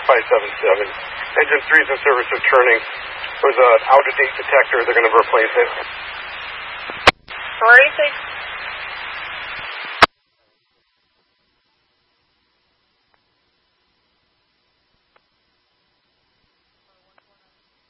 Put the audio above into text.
577. Engine 3's in service returning. It was an out-of-date detector. They're going to replace it. 486.